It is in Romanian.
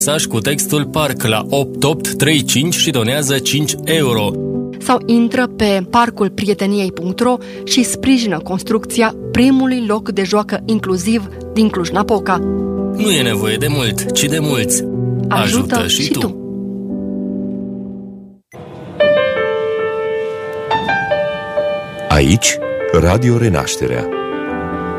mesaj cu textul PARC la 8835 și donează 5 euro. Sau intră pe parculprieteniei.ro și sprijină construcția primului loc de joacă inclusiv din Cluj-Napoca. Nu e nevoie de mult, ci de mulți. Ajută și tu! Aici, Radio Renașterea.